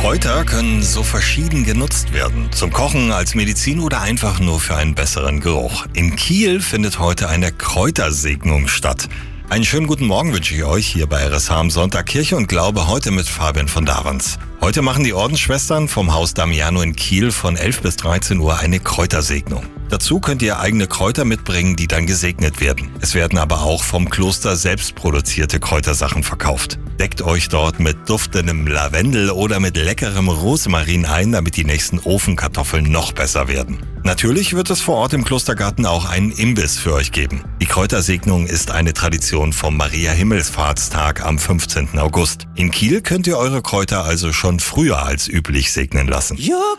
Kräuter können so verschieden genutzt werden. Zum Kochen, als Medizin oder einfach nur für einen besseren Geruch. In Kiel findet heute eine Kräutersegnung statt. Einen schönen guten Morgen wünsche ich euch hier bei RSH am Sonntag Kirche und Glaube, heute mit Fabian von Davans. Heute machen die Ordensschwestern vom Haus Damiano in Kiel von 11 bis 13 Uhr eine Kräutersegnung. Dazu könnt ihr eigene Kräuter mitbringen, die dann gesegnet werden. Es werden aber auch vom Kloster selbst produzierte Kräutersachen verkauft. Deckt euch dort mit duftendem Lavendel oder mit leckerem Rosmarin ein, damit die nächsten Ofenkartoffeln noch besser werden. Natürlich wird es vor Ort im Klostergarten auch einen Imbiss für euch geben. Die Kräutersegnung ist eine Tradition vom Maria-Himmelfahrtstag am 15. August. In Kiel könnt ihr eure Kräuter also schon früher als üblich segnen lassen.